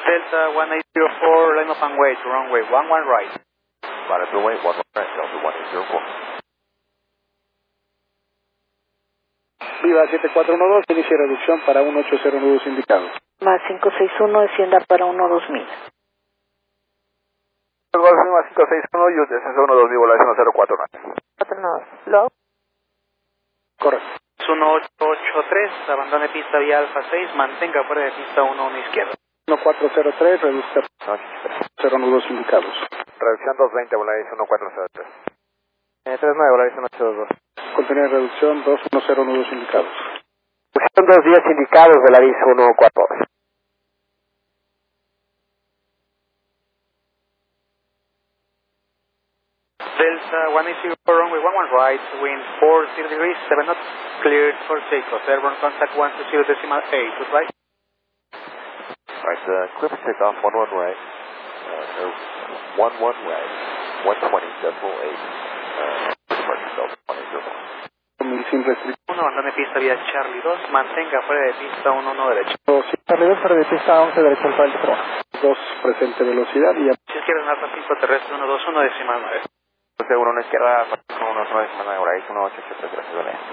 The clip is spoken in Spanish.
Delta 1804, line up and wait, runway 11 right. Vale, runway 11 right, Delta 1804. Viva 7412, inicie reducción para 180 nudos indicados. Más 561, descienda para 12000. Golf Lima 561, use descenso 12, volación 049. 49, low. Correcto. 1883, abandone pista vía Alfa 6, mantenga fuera de pista 11 izquierda. 1403, reduzca 0 nudos indicados. Reducción 220, volación 1403. 39, volación 822. Contenido de reducción 210 nudos indicados. Reducción 210 indicados, volación 142. Delta 180, runway 11 right, wind 40 degrees, 7 knots, cleared for takeoff. Airborne contact 120.8, goodbye. Alright, clear for takeoff, 11 right, 11 right, 120.8, departure Delta 180. Sin restricción. 1, abandone pista vía Charlie 2, mantenga fuera de pista 11 derecha. Charlie 2, fuera de pista 11 derecha al filtro. 2, presente velocidad y Si izquierda en alfa 5 terrestre 121 decimal 9. Seguro una izquierda, 1 9 semana, volación 188, gracias,